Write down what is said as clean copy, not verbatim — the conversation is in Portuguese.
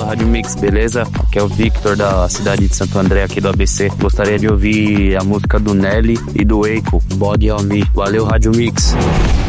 Rádio Mix, beleza? Aqui é o Victor da cidade de Santo André, aqui do ABC. Gostaria de ouvir a música do Nelly e do Eiko, Body on Me. Valeu, Rádio Mix.